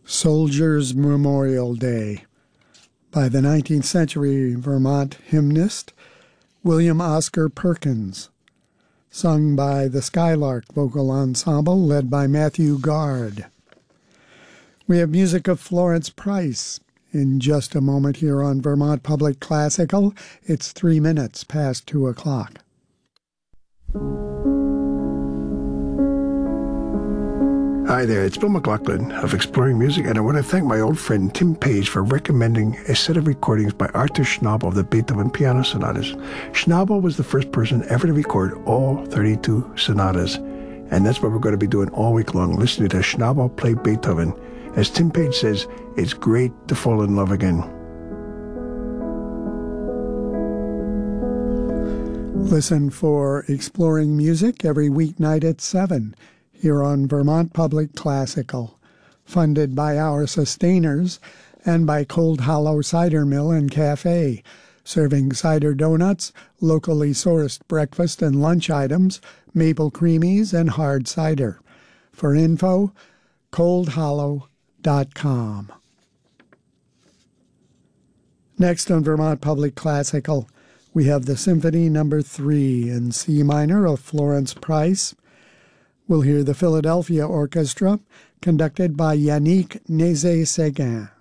Soldiers' Memorial Day by the 19th century Vermont hymnist William Oscar Perkins, sung by the Skylark Vocal Ensemble led by Matthew Gard. We have music of Florence Price in just a moment here on Vermont Public Classical. It's 3 minutes past 2 o'clock. Hi there, it's Bill McLaughlin of Exploring Music, and I want to thank my old friend Tim Page for recommending a set of recordings by Arthur Schnabel of the Beethoven Piano Sonatas. Schnabel was the first person ever to record all 32 sonatas, and that's what we're going to be doing all week long, listening to Schnabel play Beethoven. As Tim Page says, it's great to fall in love again. Listen for Exploring Music every weeknight at 7 here on Vermont Public Classical, funded by our sustainers and by Cold Hollow Cider Mill and Cafe, serving cider donuts, locally sourced breakfast and lunch items, maple creamies, and hard cider. For info, coldhollow.com. Next on Vermont Public Classical, we have the Symphony No. 3 in C minor of Florence Price. We'll hear the Philadelphia Orchestra, conducted by Yannick Nézet-Séguin.